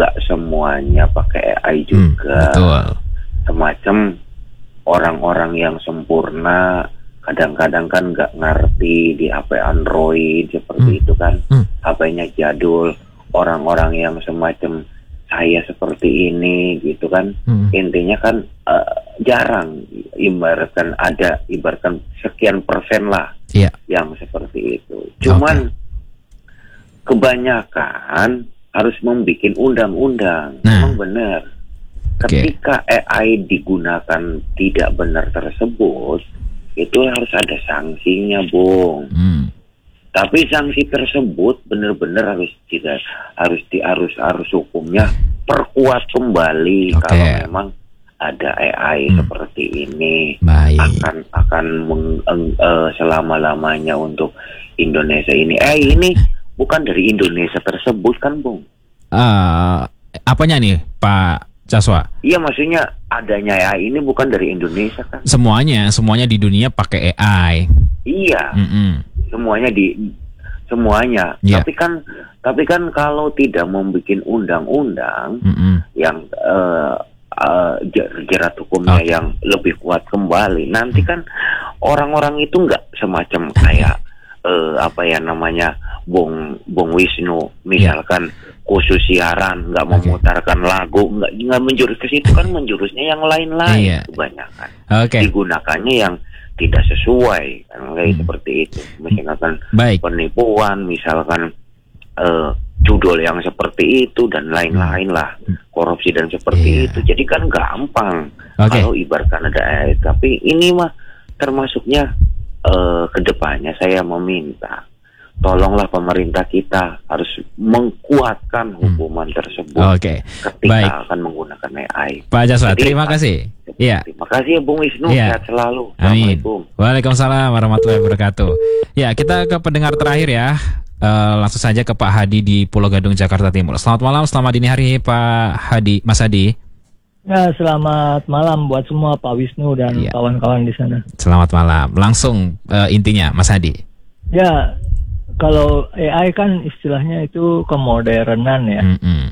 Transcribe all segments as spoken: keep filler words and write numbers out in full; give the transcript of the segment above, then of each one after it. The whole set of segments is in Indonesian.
nggak semuanya pakai A I juga. Hmm, betul. Semacam orang-orang yang sempurna kadang-kadang kan nggak ngerti di H P Android seperti Hmm. itu kan, Hmm. H P-nya jadul. Orang-orang yang semacam saya seperti ini gitu kan, Hmm. intinya kan uh, jarang, ibaratkan ada ibaratkan sekian persen lah Iya. yang seperti itu. Cuman kebanyakan harus membuat undang-undang. Nah. Memang benar. Ketika A I digunakan tidak benar tersebut, itu harus ada sanksinya, Bung. Hmm. Tapi sanksi tersebut benar-benar harus tidak harus di arus arus hukumnya perkuat kembali. Okay. Kalau memang ada A I Hmm. seperti ini. Baik. akan akan meng, eng- eh, selama-lamanya untuk Indonesia ini. Eh ini bukan dari Indonesia tersebut kan, Bung? Uh, apanya nih, Pak Caswa? Iya, maksudnya adanya A I ini bukan dari Indonesia kan? Semuanya, semuanya di dunia pakai A I. Iya, Mm-mm. semuanya di semuanya. Iya. Tapi kan tapi kan kalau tidak membuat undang-undang Mm-mm. yang eh, eh, jer- jerat hukumnya Oke. yang lebih kuat kembali, nanti kan orang-orang itu nggak semacam kayak eh, apa ya namanya Bung Bung Wisnu misalkan khusus siaran nggak Oke. memutarkan lagu, nggak nggak menjurus ke situ kan, menjurusnya yang lain-lain Iya. kebanyakan Oke. digunakannya yang tidak sesuai kan, kayak Hmm. seperti itu, misalkan Baik. penipuan, misalkan eh, judul yang seperti itu dan lain-lain lah, korupsi dan seperti Iya. itu. Jadi kan gampang Oke. kalau ibaratkan ada A I. Tapi ini mah termasuknya eh, kedepannya saya meminta, tolonglah pemerintah kita harus mengkuatkan hukuman tersebut Oke. ketika Baik. akan menggunakan A I. Pak Jaswa, Jadi, terima kasih. Iya. Terima kasih ya Bung Wisnu, Iya. sehat selalu. Amin. Assalamualaikum. Waalaikumsalam warahmatullahi wabarakatuh. Ya, kita ke pendengar terakhir ya. Eh, langsung saja ke Pak Hadi di Pulau Gadung, Jakarta Timur. Selamat malam, selamat dini hari Pak Hadi, Mas Hadi. Ya, selamat malam buat semua Pak Wisnu dan Iya. kawan-kawan di sana. Selamat malam. Langsung eh, intinya, Mas Hadi. Ya, kalau A I kan istilahnya itu kemodernan ya. Mm-mm.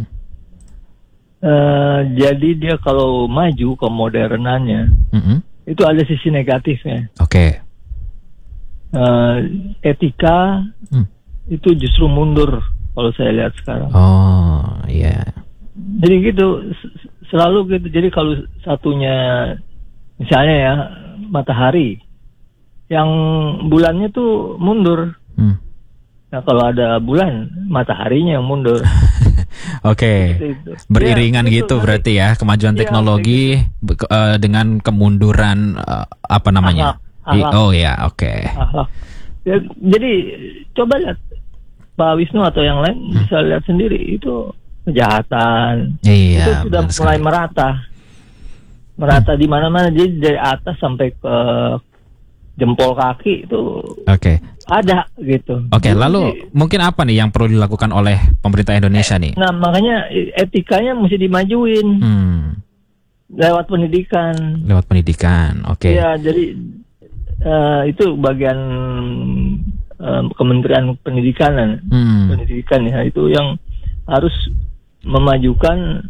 Eh, jadi dia kalau maju kemodernannya, Mm-mm. itu ada sisi negatifnya. Oke. Eh, etika Hmm. itu justru mundur kalau saya lihat sekarang. Oh, iya. Jadi gitu, s- selalu gitu. Jadi kalau satunya, misalnya ya, matahari, yang bulannya tuh mundur. Hmm. Nah, kalau ada bulan, mataharinya yang mundur. Oke. Seperti itu. Beriringan Ya, itu gitu nanti berarti ya, kemajuan Iya, teknologi be- ke- eh, dengan kemunduran eh, apa namanya? Akhlak, I- akhlak. Oh ya, oke. akhlak. Ya, jadi coba lihat Pak Wisnu atau yang lain bisa lihat sendiri itu kejahatan. Iya, itu sudah benar mulai sekali. merata, merata di mana-mana. Jadi dari atas sampai ke jempol kaki itu Oke. ada gitu. Oke, Jadi, lalu mungkin apa nih yang perlu dilakukan oleh pemerintah Indonesia nih? nah makanya etikanya mesti dimajuin Hmm, lewat pendidikan. lewat pendidikan. Oke. Ya, jadi eh, itu bagian eh, Kementerian Pendidikan, Hmm, pendidikan ya, itu yang harus memajukan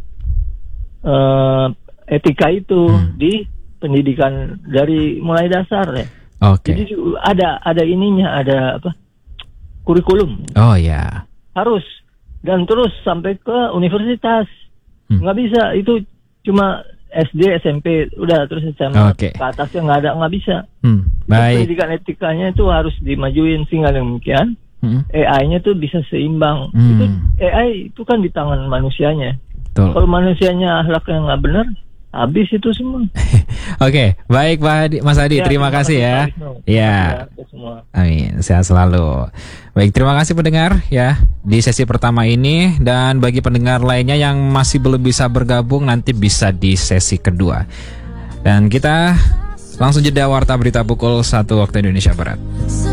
eh, etika itu Hmm. di pendidikan dari mulai dasar ya. Oke. Jadi ada ada ininya, ada apa? Kurikulum Oh ya. harus, dan terus sampai ke universitas. Hmm. Nggak bisa itu cuma S D, S M P, udah terus S M A Oke. ke atasnya nggak ada, nggak bisa. Hmm, Itu baik. pendidikan etikanya itu harus dimajuin sehingga demikian Hmm, A I-nya tuh bisa seimbang. Hmm. Itu A I itu kan di tangan manusianya. betul. Kalau manusianya akhlaknya nggak benar, habis itu semua. Oke, baik Pak Hadi, Mas Hadi, Ya, terima kasih ya. Pak Wisnu. Ya. Terima kasih semua. Amin, sehat selalu. Baik, terima kasih pendengar ya di sesi pertama ini, dan bagi pendengar lainnya yang masih belum bisa bergabung nanti bisa di sesi kedua. Dan kita langsung jeda warta berita pukul satu waktu Indonesia Barat.